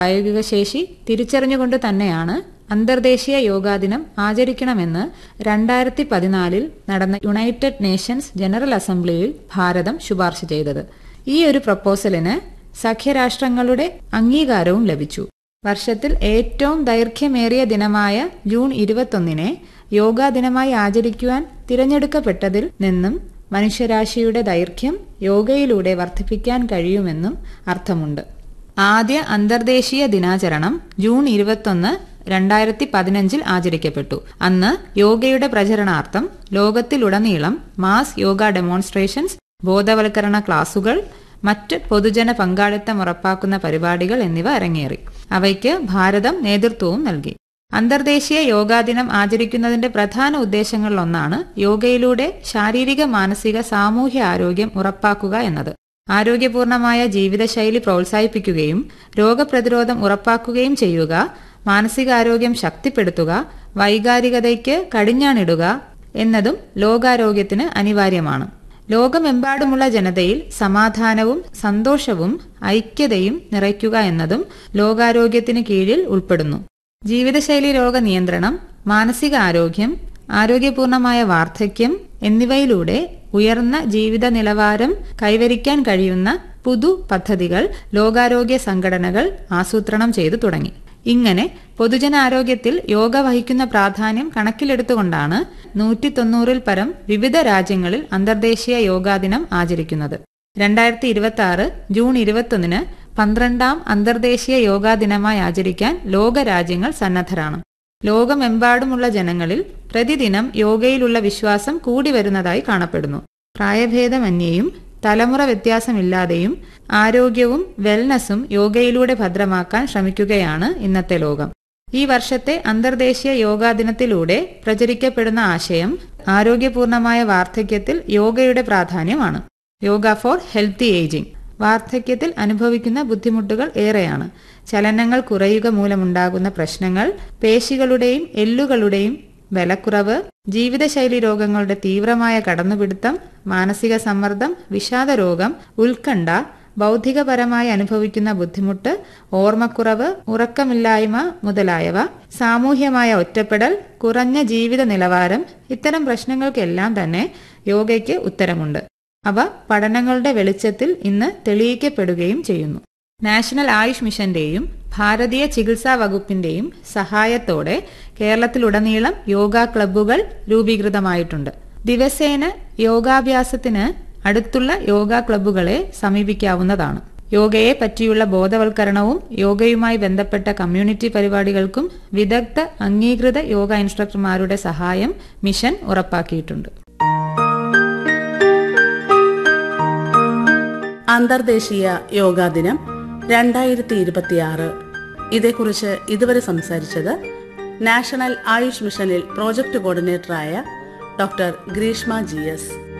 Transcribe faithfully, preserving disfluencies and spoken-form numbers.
പ്രായോഗിക ശേഷി തിരിച്ചറിഞ്ഞുകൊണ്ട് തന്നെയാണ് അന്തർദേശീയ യോഗാ ദിനം ആചരിക്കണമെന്ന് രണ്ടായിരത്തി പതിനാലിൽ നടന്ന യുണൈറ്റഡ് നേഷൻസ് ജനറൽ അസംബ്ലിയിൽ ഭാരതം ശുപാർശ ചെയ്തത്. ഈ ഒരു പ്രപ്പോസലിന് സഖ്യരാഷ്ട്രങ്ങളുടെ അംഗീകാരവും ലഭിച്ചു. വർഷത്തിൽ ഏറ്റവും ദൈർഘ്യമേറിയ ദിനമായ ജൂൺ ഇരുപത്തൊന്നിനെ യോഗാ ദിനമായി ആചരിക്കുവാൻ തിരഞ്ഞെടുക്കപ്പെട്ടതിൽ നിന്നും മനുഷ്യരാശിയുടെ ദൈർഘ്യം യോഗയിലൂടെ വർദ്ധിപ്പിക്കാൻ കഴിയുമെന്നും അർത്ഥമുണ്ട്. ആദ്യ അന്തർദേശീയ ദിനാചരണം ജൂൺ ഇരുപത്തൊന്ന് രണ്ടായിരത്തി പതിനഞ്ചിൽ ആചരിക്കപ്പെട്ടു. അന്ന് യോഗയുടെ പ്രചരണാർത്ഥം ലോകത്തിലുടനീളം മാസ് യോഗ ഡെമോൺസ്ട്രേഷൻസ്, ബോധവൽക്കരണ ക്ലാസുകൾ, മറ്റ് പൊതുജന പങ്കാളിത്തം ഉറപ്പാക്കുന്ന പരിപാടികൾ എന്നിവ അരങ്ങേറി. അവയ്ക്ക് ഭാരതം നേതൃത്വവും നൽകി. അന്തർദേശീയ യോഗാ ദിനം ആചരിക്കുന്നതിന്റെ പ്രധാന ഉദ്ദേശങ്ങളിലൊന്നാണ് യോഗയിലൂടെ ശാരീരിക, മാനസിക, സാമൂഹ്യ ആരോഗ്യം ഉറപ്പാക്കുക എന്നത്. ആരോഗ്യപൂർണമായ ജീവിതശൈലി പ്രോത്സാഹിപ്പിക്കുകയും രോഗപ്രതിരോധം ഉറപ്പാക്കുകയും ചെയ്യുക, മാനസികാരോഗ്യം ശക്തിപ്പെടുത്തുക, വൈകാരികതയ്ക്ക് കടിഞ്ഞാണിടുക എന്നതും ലോകാരോഗ്യത്തിന് അനിവാര്യമാണ്. ലോകമെമ്പാടുമുള്ള ജനതയിൽ സമാധാനവും സന്തോഷവും ഐക്യതയും നിറയ്ക്കുക എന്നതും ലോകാരോഗ്യത്തിന് കീഴിൽ ഉൾപ്പെടുന്നു. ജീവിതശൈലി രോഗ നിയന്ത്രണം, മാനസിക ആരോഗ്യം, ആരോഗ്യപൂർണമായ വാർദ്ധക്യം എന്നിവയിലൂടെ ഉയർന്ന ജീവിത നിലവാരം കൈവരിക്കാൻ കഴിയുന്ന പുതു പദ്ധതികൾ ലോകാരോഗ്യ സംഘടനകൾ ആസൂത്രണം ചെയ്തു തുടങ്ങി. ഇങ്ങനെ പൊതുജനാരോഗ്യത്തിൽ യോഗ വഹിക്കുന്ന പ്രാധാന്യം കണക്കിലെടുത്തുകൊണ്ടാണ് നൂറ്റി തൊണ്ണൂറിൽ പരം വിവിധ രാജ്യങ്ങളിൽ അന്തർദേശീയ യോഗാ ദിനം ആചരിക്കുന്നത്. രണ്ടായിരത്തി ഇരുപത്തി ആറ് ജൂൺ ഇരുപത്തൊന്നിന് പന്ത്രണ്ടാം അന്തർദേശീയ യോഗാ ദിനമായി ആചരിക്കാൻ ലോകരാജ്യങ്ങൾ സന്നദ്ധരാണ്. ലോകമെമ്പാടുമുള്ള ജനങ്ങളിൽ പ്രതിദിനം യോഗയിലുള്ള വിശ്വാസം കൂടി വരുന്നതായി കാണപ്പെടുന്നു. പ്രായഭേദമന്യേയും തലമുറ വ്യത്യാസമില്ലാതെയും ആരോഗ്യവും വെൽനസും യോഗയിലൂടെ ഭദ്രമാക്കാൻ ശ്രമിക്കുകയാണ് ഇന്നത്തെ ലോകം. ഈ വർഷത്തെ അന്തർദേശീയ യോഗാ ദിനത്തിലൂടെ പ്രചരിക്കപ്പെടുന്ന ആശയം ആരോഗ്യപൂർണമായ വാർദ്ധക്യത്തിൽ യോഗയുടെ പ്രാധാന്യമാണ്. Yoga four healthy ageing. വാർദ്ധക്യത്തിൽ അനുഭവിക്കുന്ന ബുദ്ധിമുട്ടുകൾ ഏറെയാണ്. ചലനങ്ങൾ കുറയുക മൂലമുണ്ടാകുന്ന പ്രശ്നങ്ങൾ, പേശികളുടെയും എല്ലുകളുടെയും ബലക്കുറവ്, ജീവിതശൈലി രോഗങ്ങളുടെ തീവ്രമായ കടന്നുപിടുത്തം, മാനസിക സമ്മർദ്ദം, വിഷാദരോഗം, ഉത്കണ്ഠ, ബൗദ്ധികപരമായി അനുഭവിക്കുന്ന ബുദ്ധിമുട്ട്, ഓർമ്മക്കുറവ്, ഉറക്കമില്ലായ്മ മുതലായവ, സാമൂഹ്യമായ ഒറ്റപ്പെടൽ, കുറഞ്ഞ ജീവിത നിലവാരം, ഇത്തരം പ്രശ്നങ്ങൾക്കെല്ലാം തന്നെ യോഗയ്ക്ക് ഉത്തരമുണ്ട്. അവ പഠനങ്ങളുടെ വെളിച്ചത്തിൽ ഇന്ന് തെളിയിക്കപ്പെടുകയും ചെയ്യുന്നു. നാഷണൽ ആയുഷ് മിഷന്റെയും ഭാരതീയ ചികിത്സാ വകുപ്പിന്റെയും സഹായത്തോടെ കേരളത്തിലുടനീളം യോഗാ ക്ലബ്ബുകൾ രൂപീകൃതമായിട്ടുണ്ട്. ദിവസേന യോഗാഭ്യാസത്തിന് അടുത്തുള്ള യോഗാ ക്ലബ്ബുകളെ സമീപിക്കാവുന്നതാണ്. യോഗയെ പറ്റിയുള്ള ബോധവൽക്കരണവും യോഗയുമായി ബന്ധപ്പെട്ട കമ്മ്യൂണിറ്റി പരിപാടികൾക്കും വിദഗ്ധ അംഗീകൃത യോഗ ഇൻസ്ട്രക്ടർമാരുടെ സഹായം മിഷൻ ഉറപ്പാക്കിയിട്ടുണ്ട്. അന്തർദേശീയ യോഗാ ദിനം രണ്ടായിരത്തി ഇരുപത്തിയാറ്. ഇതേക്കുറിച്ച് ഇതുവരെ സംസാരിച്ചത് നാഷണൽ ആയുഷ് മിഷനിൽ project കോർഡിനേറ്ററായ doctor Greeshma G S.